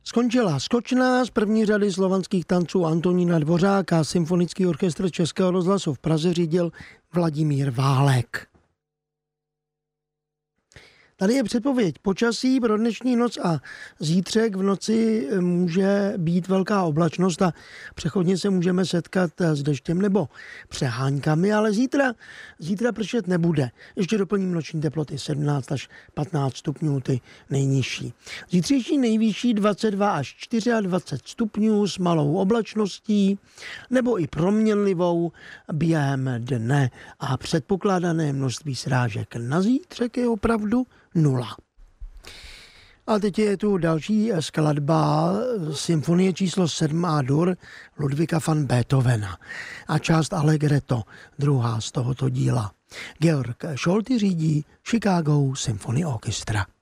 Skončila skočná z první řady slovanských tanců Antonína Dvořáka. Symfonický orchestr Českého rozhlasu v Praze řídil Vladimír Válek. Tady je předpověď počasí pro dnešní noc a zítřek. V noci může být velká oblačnost a přechodně se můžeme setkat s deštěm nebo přeháňkami, ale zítra pršet nebude. Ještě doplním noční teploty 17 až 15 stupňů, ty nejnižší. Zítřejší nejvyšší 22 až 24 stupňů s malou oblačností nebo i proměnlivou během dne a předpokládané množství srážek na zítřek je opravdu 0. A teď je tu další skladba symfonie číslo 7 A-dur Ludwiga van Beethovena a část Allegretto, druhá z tohoto díla. Georg Scholty řídí Chicago Symphony Orchestra.